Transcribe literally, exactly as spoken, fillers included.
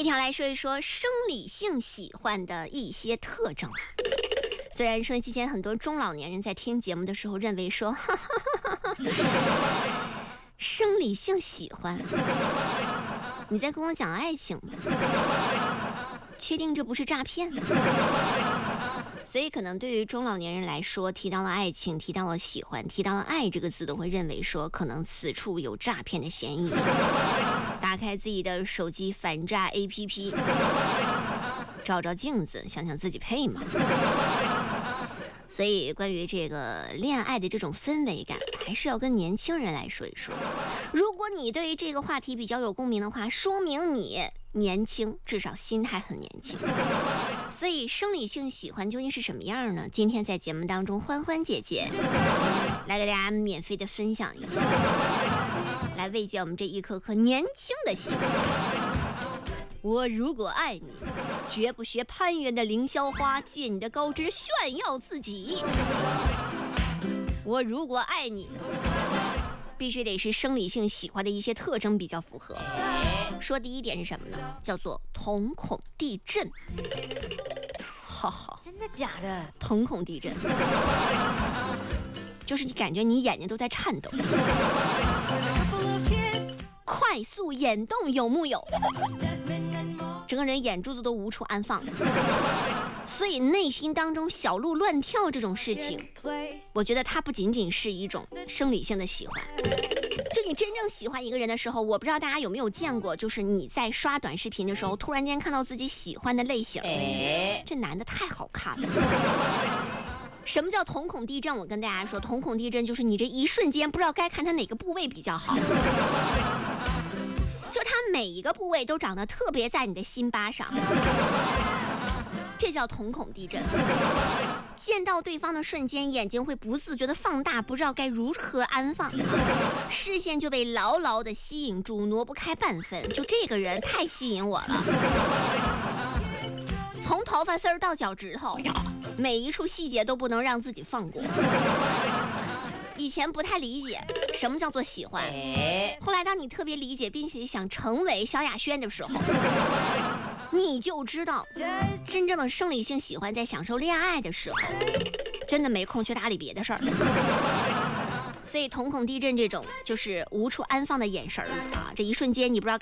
天要来说一说生理性喜欢的一些特征。虽然收音机前很多中老年人在听节目的时候认为说哈哈哈哈生理性喜欢，你在跟我讲爱情吗？确定这不是诈骗？所以可能对于中老年人来说，提到了爱情，提到了喜欢，提到了爱这个字，都会认为说可能此处有诈骗的嫌疑。打开自己的手机反诈 A P P， 照照镜子，想想自己配吗？所以关于这个恋爱的这种氛围感，还是要跟年轻人来说一说。如果你对于这个话题比较有共鸣的话，说明你年轻，至少心态很年轻。所以生理性喜欢究竟是什么样呢？今天在节目当中，欢欢姐姐来给大家免费的分享一下，来慰藉我们这一颗颗年轻的心。我如果爱你，绝不学攀援的凌霄花，借你的高枝炫耀自己。我如果爱你，必须得是生理性喜欢的一些特征比较符合。说第一点是什么呢？叫做瞳孔地震。哈哈， 真的假的？ 瞳孔地震就是你感觉你眼睛都在颤抖。快速眼动有木有？整个人眼珠子都无处安放，所以内心当中小鹿乱跳这种事情，我觉得它不仅仅是一种生理性的喜欢。就你真正喜欢一个人的时候，我不知道大家有没有见过，就是你在刷短视频的时候，突然间看到自己喜欢的类型，哎，这男的太好看了。什么叫瞳孔地震？我跟大家说，瞳孔地震就是你这一瞬间不知道该看他哪个部位比较好，就他每一个部位都长得特别在你的心巴上，这叫瞳孔地震。见到对方的瞬间，眼睛会不自觉的放大，不知道该如何安放，视线就被牢牢的吸引住，挪不开半分。就这个人太吸引我了，从头发丝儿到脚趾头，每一处细节都不能让自己放过。以前不太理解什么叫做喜欢，后来当你特别理解并且想成为萧亚轩的时候，你就知道真正的生理性喜欢在享受恋爱的时候真的没空去搭理别的事儿。所以瞳孔地震这种就是无处安放的眼神啊，这一瞬间你不知道